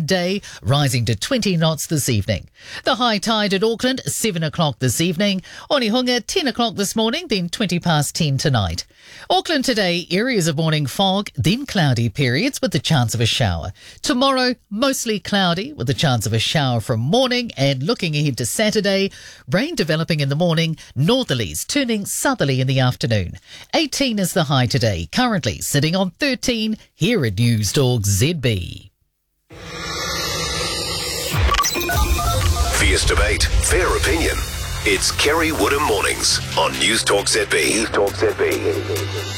midday, rising to 20 knots this evening. The high tide at Auckland, 7 o'clock this evening. Onehunga, 10 o'clock this morning, then 20 past 10 tonight. Auckland today, areas of morning fog, then cloudy periods with the chance of a shower. Tomorrow, mostly cloudy with the chance of a shower from morning, and looking ahead to Saturday, rain developing in the morning, northerlies turning southerly in the afternoon. 18 is the high today, currently sitting on 13 here at News Talk ZB. Fierce debate, fair opinion. It's Kerry Woodham Mornings on News Talk ZB. News Talk ZB.